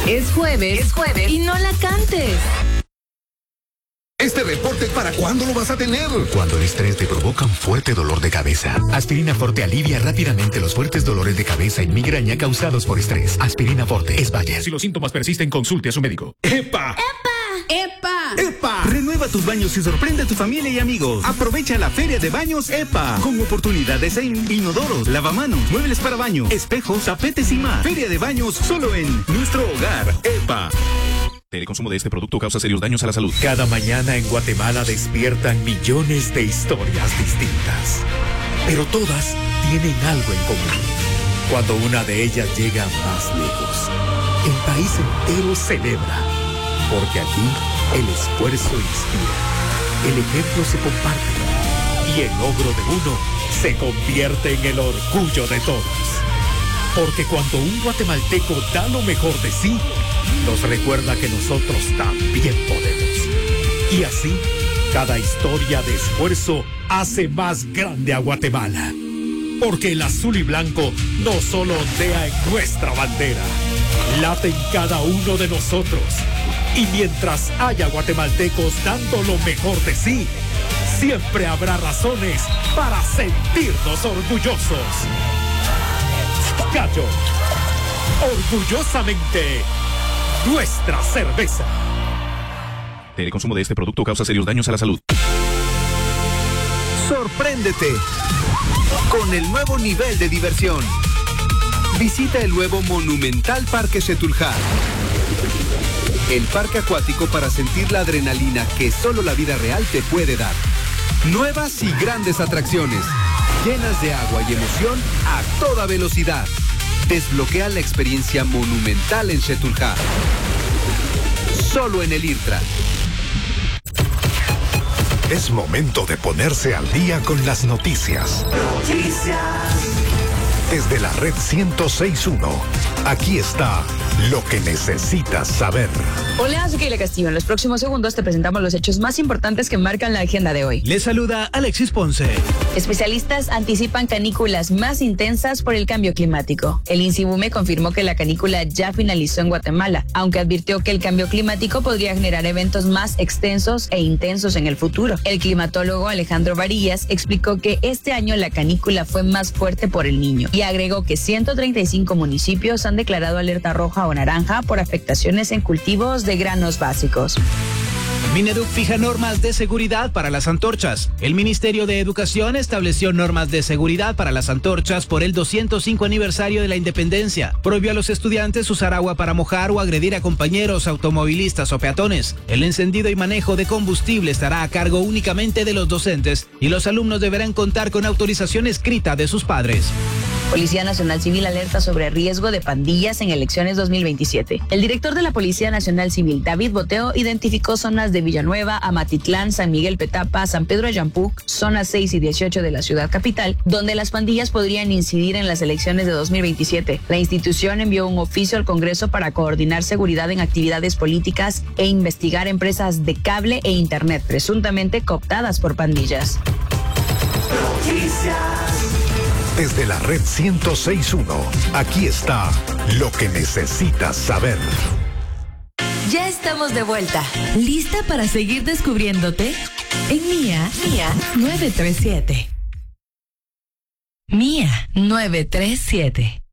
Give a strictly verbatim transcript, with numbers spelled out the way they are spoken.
Es jueves, es jueves y no la cantes. ¿Este reporte para cuándo lo vas a tener? Cuando el estrés te provoca un fuerte dolor de cabeza. Aspirina Forte alivia rápidamente los fuertes dolores de cabeza y migraña causados por estrés. Aspirina Forte es Bayer. Si los síntomas persisten, consulte a su médico. ¡Epa! ¡Epa! ¡Epa! ¡Epa! Renueva tus baños y sorprende a tu familia y amigos. Aprovecha la Feria de Baños EPA, con oportunidades en inodoros, lavamanos, muebles para baño, espejos, tapetes y más. Feria de Baños solo en nuestro hogar. EPA. El consumo de este producto causa serios daños a la salud. Cada mañana en Guatemala despiertan millones de historias distintas, pero todas tienen algo en común. Cuando una de ellas llega más lejos, el país entero celebra, porque aquí el esfuerzo inspira, el ejemplo se comparte y el logro de uno se convierte en el orgullo de todos. Porque cuando un guatemalteco da lo mejor de sí, nos recuerda que nosotros también podemos. Y así, cada historia de esfuerzo hace más grande a Guatemala. Porque el azul y blanco no solo ondea en nuestra bandera, late en cada uno de nosotros. Y mientras haya guatemaltecos dando lo mejor de sí, siempre habrá razones para sentirnos orgullosos. Gallo, orgullosamente nuestra cerveza. El consumo de este producto causa serios daños a la salud. Sorpréndete con el nuevo nivel de diversión. Visita el nuevo Monumental Parque Xetulhá. El parque acuático para sentir la adrenalina que solo la vida real te puede dar. Nuevas y grandes atracciones, llenas de agua y emoción a toda velocidad. Desbloquea la experiencia monumental en Xetulhá. Solo en el IRTRA. Es momento de ponerse al día con las noticias. Noticias. Desde la red ciento seis punto uno, aquí está lo que necesitas saber. Hola, soy Keila Castillo. En los próximos segundos te presentamos los hechos más importantes que marcan la agenda de hoy. Les saluda Alexis Ponce. Especialistas anticipan canículas más intensas por el cambio climático. El INSIBUME confirmó que la canícula ya finalizó en Guatemala, aunque advirtió que el cambio climático podría generar eventos más extensos e intensos en el futuro. El climatólogo Alejandro Varillas explicó que este año la canícula fue más fuerte por el Niño y agregó que ciento treinta y cinco municipios han declarado alerta roja o naranja por afectaciones en cultivos de granos básicos. Mineduc fija normas de seguridad para las antorchas. El Ministerio de Educación estableció normas de seguridad para las antorchas por el doscientos cinco aniversario de la independencia. Prohibió a los estudiantes usar agua para mojar o agredir a compañeros, automovilistas o peatones. El encendido y manejo de combustible estará a cargo únicamente de los docentes y los alumnos deberán contar con autorización escrita de sus padres. Policía Nacional Civil alerta sobre riesgo de pandillas en elecciones dos mil veintisiete. El director de la Policía Nacional Civil, David Boteo, identificó zonas de Villanueva, Amatitlán, San Miguel Petapa, San Pedro Ayampuc, zonas seis y dieciocho de la ciudad capital, donde las pandillas podrían incidir en las elecciones de dos mil veintisiete. La institución envió un oficio al Congreso para coordinar seguridad en actividades políticas e investigar empresas de cable e internet presuntamente cooptadas por pandillas. Desde la red ciento seis punto uno, aquí está lo que necesitas saber. Ya estamos de vuelta. ¿Lista para seguir descubriéndote? En Mía, Mía nueve tres siete. Mía nueve tres siete.